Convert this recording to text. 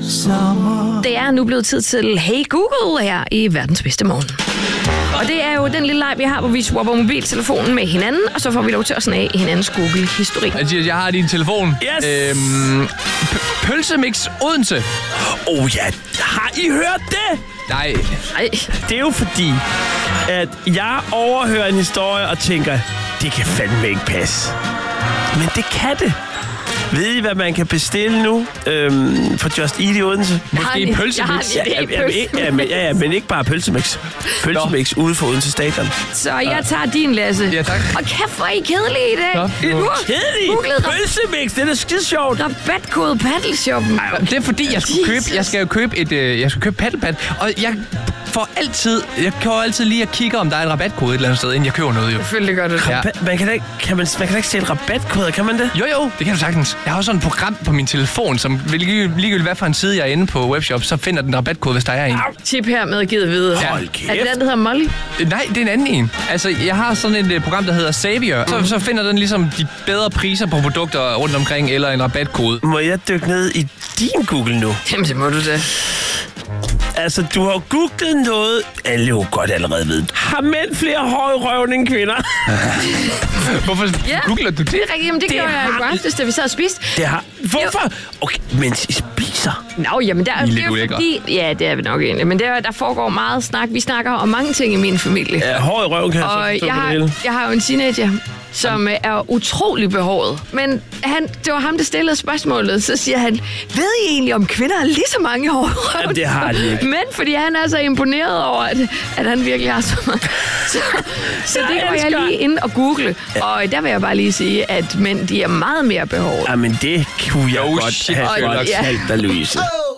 Det er nu blevet tid til Hey Google her i verdens bedste morgen. Og det er jo den lille leg, vi har, hvor vi swapper mobiltelefonen med hinanden, og så får vi lov til at snage i hinandens Google-historik. Jeg har din telefon. Yes. Pølsemix Odense. Ja, har I hørt det? Nej. Det er jo fordi, at jeg overhører en historie og tænker, det kan fandme ikke passe. Men det kan det. Ved I, hvad man kan bestille nu for Just Eat i Odense? Måske en pølsemix. Ja, men ikke bare pølsemix. Pølsemix ude for Odense Stadion. Så jeg tager din, Lasse. Ja, tak. Og kæft, hvor er I kedelige i dag. Kedeligt? Pølsemix, det er da skide sjovt. Rabatkode Paddleshoppen. Det er fordi, jeg skal købe paddlepad, og jeg går altid lige og kigger, om der er en rabatkode et eller andet sted, inden jeg køber noget. Jo. Selvfølgelig gør det. Ja. Man kan da ikke stille rabatkoder, kan man det? Jo, det kan du sagtens. Jeg har også sådan et program på min telefon, som ligegyldigt hvad for en side jeg er inde på webshop, så finder den rabatkode, hvis der er en. Tip her med givet videre. Hold kæft. Er det den, der hedder Molly? Nej, det er en anden en. Altså, jeg har sådan et program, der hedder Savior. Så finder den ligesom de bedre priser på produkter rundt omkring, eller en rabatkode. Må jeg dykke ned i din Google nu? Jamen, det må du da. Altså, du har googlet noget, alle jo godt allerede ved. Har mænd flere hår i røven end kvinder? Hvorfor googler du det? Det er rigtigt. Jamen, det gjorde jeg i går aftes, da vi sad og spiste. Det har... Hvorfor? Okay, mens I spiser. Nå, jamen, det er jo fordi... Ja, det er vi nok egentlig. Men der foregår meget snak. Vi snakker om mange ting i min familie. Ja, hår i røven kan jeg så forstå på det hele. Jeg har jo en teenager, som er utrolig behåret. Men det var ham, der stillede spørgsmålet. Så siger han, ved I egentlig, om kvinder har lige så mange hår i røven? Jamen, det har de ikke. Men fordi han er så imponeret over, at han virkelig har så meget. Så det går jeg lige ind og google. Ja. Og der vil jeg bare lige sige, at mænd, de er meget mere behåret. Jamen, det kunne jeg godt have godt kaldt dig, Louise.